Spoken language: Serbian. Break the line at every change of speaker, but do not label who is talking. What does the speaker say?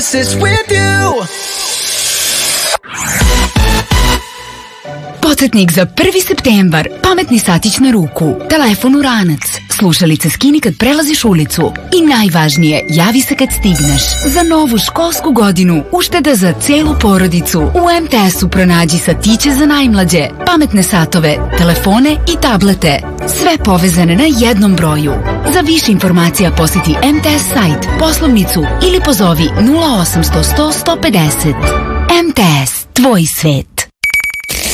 oasis with you.
Podsjetnik za 1. septembar. Pametni satić na ruku, telefon u ranac, slušalice skini kad prelaziš ulicu i najvažnije, javi se kad stigneš. Za novu školsku godinu ušteda za celu porodicu. U MTS-u pronađi satiće za najmlađe, pametne satove, telefone i tablete. Sve povezane na jednom broju. Za više informacija posjeti MTS sajt, poslovnicu ili pozovi 0800 100 150. MTS, tvoj svet.